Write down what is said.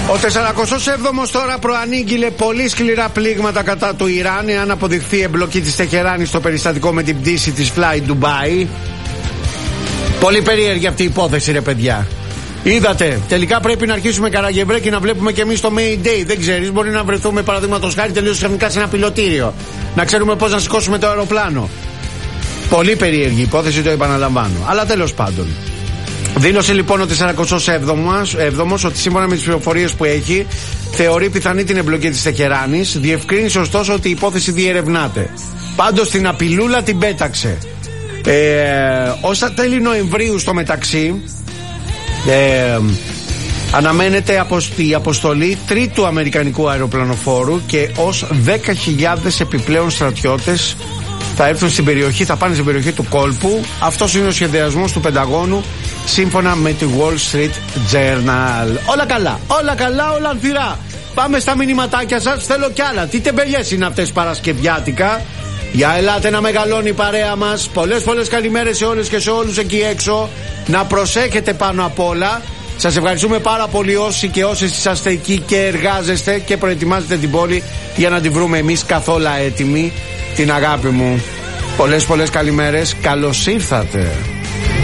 Ο 47ος τώρα προανήγγειλε πολύ σκληρά πλήγματα κατά του Ιράν εάν αποδειχθεί η εμπλοκή της Τεχεράνης στο περιστατικό με την πτήση της Fly Dubai. Πολύ περίεργη αυτή η υπόθεση, ρε παιδιά. Είδατε, τελικά πρέπει να αρχίσουμε Καραγευρέ και να βλέπουμε και εμείς το Mayday. Δεν ξέρεις, μπορεί να βρεθούμε παραδείγματος χάρη τελείως ξαφνικά σε ένα πιλωτήριο. Να ξέρουμε πώς να σηκώσουμε το αεροπλάνο. Πολύ περίεργη υπόθεση, το επαναλαμβάνω. Αλλά τέλος πάντων. Δήλωσε λοιπόν ο 47ος ότι σύμφωνα με τις πληροφορίες που έχει, θεωρεί πιθανή την εμπλοκή της Τεχεράνης. Διευκρίνησε ωστόσο ότι η υπόθεση διερευνάται. Πάντως την απειλούλα την πέταξε. Ως τα τέλη Νοεμβρίου στο μεταξύ αναμένεται η αποστολή τρίτου αμερικανικού αεροπλανοφόρου και ως 10.000 επιπλέον στρατιώτες θα έρθουν στην περιοχή, θα πάνε στην περιοχή του κόλπου. Αυτός είναι ο σχεδιασμός του Πενταγώνου σύμφωνα με τη Wall Street Journal. Όλα καλά, όλα καλά, όλα ανθυρά. Πάμε στα μηνυματάκια σας, θέλω κι άλλα. Τι τεμπελιές είναι αυτές παρασκευιάτικα. Για ελάτε να μεγαλώνει η παρέα μας. Πολλές καλημέρες σε όλες και σε όλους εκεί έξω. Να προσέχετε πάνω απ' όλα. Σας ευχαριστούμε πάρα πολύ όσοι και όσες είσαστε εκεί και εργάζεστε και προετοιμάζετε την πόλη για να την βρούμε εμείς καθόλου έτοιμοι. Την αγάπη μου. Πολλές καλημέρες. Καλώς ήρθατε.